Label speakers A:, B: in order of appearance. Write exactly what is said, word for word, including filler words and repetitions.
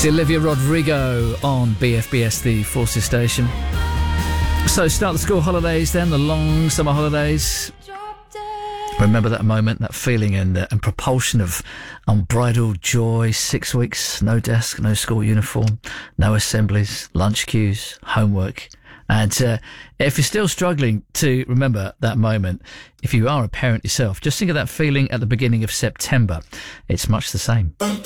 A: It's Olivia Rodrigo on B F B S, the Forces station. So start the school holidays then, the long summer holidays. Remember that moment, that feeling and, uh, and propulsion of unbridled joy. Six weeks, no desk, no school uniform, no assemblies, lunch queues, homework. And uh, if you're still struggling to remember that moment, if you are a parent yourself, just think of that feeling at the beginning of September. It's much the same.